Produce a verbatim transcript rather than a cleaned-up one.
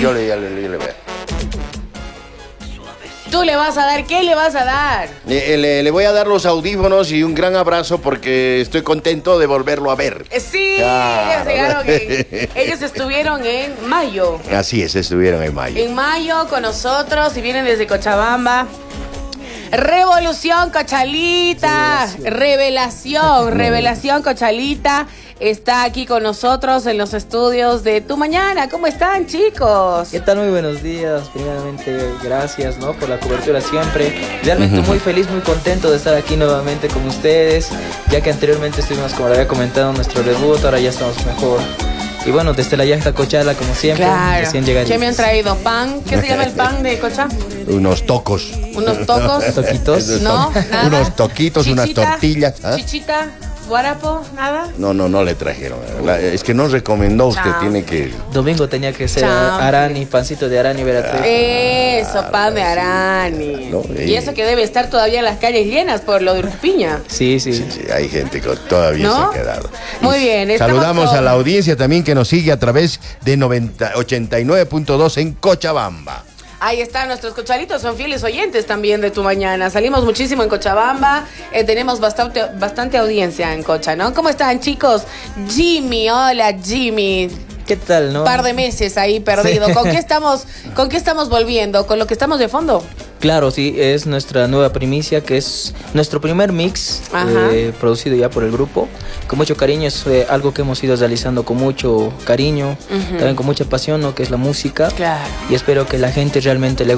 yo le, yo le, yo le voy a... Tú le vas a dar, ¿qué le vas a dar? Le, le, le voy a dar los audífonos y un gran abrazo porque estoy contento de volverlo a ver. Sí, Claro. ellos, llegaron en- ellos estuvieron en mayo. Así es, estuvieron en mayo. En mayo con nosotros y vienen desde Cochabamba. Revolución Cochalita, revelación, revelación Cochalita está aquí con nosotros en los estudios de Tu Mañana. ¿Cómo están, chicos? ¿Qué tal? Muy buenos días. Primeramente, gracias, ¿no? por la cobertura siempre. Realmente muy feliz, muy contento de estar aquí nuevamente con ustedes, ya que anteriormente estuvimos, como lo había comentado, en nuestro debut, ahora ya estamos mejor. Y bueno, desde la Yacta Cochala, como siempre, Claro. recién llegaditos. ¿Qué me han traído? ¿Pan? ¿Qué se llama el pan de Cocha? Unos tocos. ¿Unos tocos? Toquitos. No, nada. Unos toquitos, unas Chichita, tortillas. ¿Ah? Chichita, guarapo, nada. No, no, no le trajeron. La- es que nos recomendó usted, Chao. tiene que... Domingo tenía que ser Chao. Arani, pancito de Arani, Veratriz. Eso, pan de Arani. No, Y eh. eso que debe estar todavía las calles llenas por lo de Urpiña. Sí, sí. Sí, sí, hay gente que todavía ¿No? se ha quedado. Muy Y bien, estamos saludamos con- a la audiencia también que nos sigue a través de noventa, ochenta y nueve punto dos en Cochabamba. Ahí están nuestros cochalitos, son fieles oyentes también de Tu Mañana. Salimos muchísimo en Cochabamba, eh, tenemos bastante, bastante audiencia en Cocha, ¿no? ¿Cómo están, chicos? Jimmy, hola Jimmy. ¿Qué tal, no? Un par de meses ahí perdido. Sí. ¿Con qué estamos, con qué estamos volviendo? ¿Con lo que estamos de fondo? Claro, sí, es nuestra nueva primicia, que es nuestro primer mix Ajá. eh, producido ya por el grupo. Con mucho cariño, es eh, algo que hemos ido realizando con mucho cariño, Ujú. también con mucha pasión, ¿no? que es la música. Claro. Y espero que la gente realmente le